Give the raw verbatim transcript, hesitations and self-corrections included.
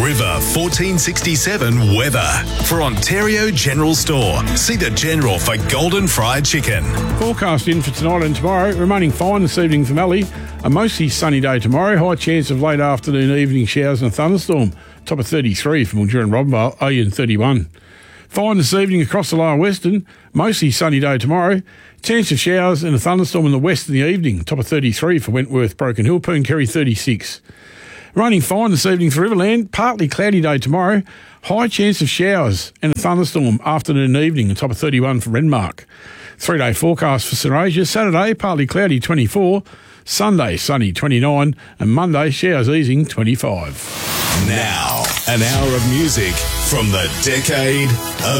River fourteen sixty-seven weather. For Ontario General Store, see the General for golden fried chicken. Forecast in for tonight and tomorrow. Remaining fine this evening for Mallee. A mostly sunny day tomorrow. High chance of late afternoon, evening showers and a thunderstorm. Top of thirty-three for Mildura and Robinvale. Oyen thirty-one. Fine this evening across the lower western. Mostly sunny day tomorrow. Chance of showers and a thunderstorm in the west in the evening. Top of thirty-three for Wentworth, Broken Hill, Pooncarry thirty-six. Raining fine this evening for Riverland. Partly cloudy day tomorrow. High chance of showers and a thunderstorm afternoon and evening. Top of thirty-one for Renmark. Three-day forecast for St Asia. Saturday, partly cloudy twenty-four. Sunday, sunny twenty-nine. And Monday, showers easing twenty-five. Now, an hour of music from the decade of